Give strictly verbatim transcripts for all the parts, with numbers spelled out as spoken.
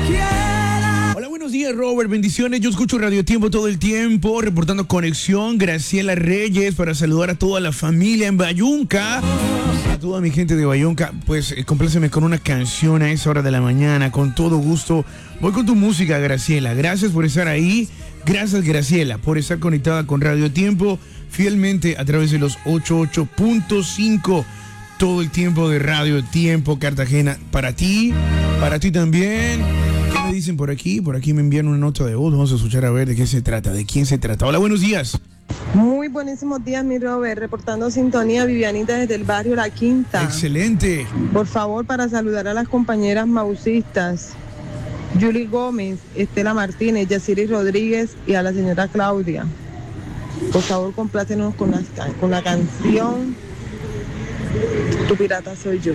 Hola, buenos días, Robert. Bendiciones. Yo escucho Radio Tiempo todo el tiempo, reportando conexión. Graciela Reyes, para saludar a toda la familia en Bayunca. A toda mi gente de Bayunca, pues eh, compláceme con una canción a esa hora de la mañana, con todo gusto. Voy con tu música, Graciela. Gracias por estar ahí. Gracias, Graciela, por estar conectada con Radio Tiempo fielmente a través de los ochenta y ocho punto cinco. Todo el tiempo de Radio Tiempo Cartagena. Para ti, para ti también. ¿Qué me dicen por aquí? Por aquí me envían una nota de voz. Vamos a escuchar a ver de qué se trata, de quién se trata. Hola, buenos días. Muy buenísimos días, mi Robert. Reportando sintonía, Vivianita desde el barrio La Quinta. Excelente. Por favor, para saludar a las compañeras mausistas, Julie Gómez, Estela Martínez, Yaciri Rodríguez y a la señora Claudia. Por favor, complácenos con la, con la canción Tu pirata soy yo.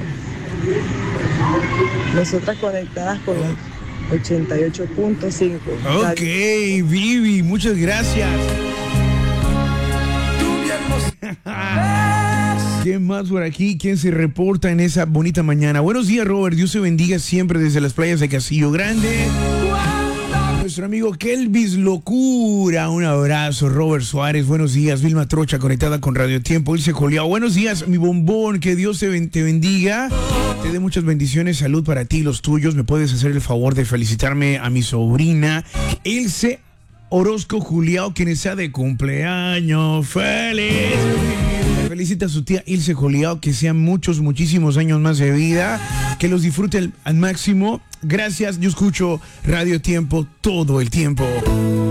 Nosotras conectadas con los ochenta y ocho punto cinco. Ok, Vivi, muchas gracias. ¿Quién más por aquí? ¿Quién se reporta en esa bonita mañana? Buenos días, Robert. Dios te bendiga siempre desde las playas de Castillo Grande. Nuestro amigo Kelvis Locura. Un abrazo, Robert Suárez. Buenos días. Vilma Trocha conectada con Radio Tiempo. Ilse Coleado. Buenos días, mi bombón. Que Dios te, te bendiga. Te dé muchas bendiciones. Salud para ti y los tuyos. ¿Me puedes hacer el favor de felicitarme a mi sobrina Ilse Orozco Juliao, quien está de cumpleaños? ¡Feliz! Felicita a su tía Ilse Juliao, que sean muchos, muchísimos años más de vida, que los disfrute al, al máximo. Gracias, yo escucho Radio Tiempo todo el tiempo.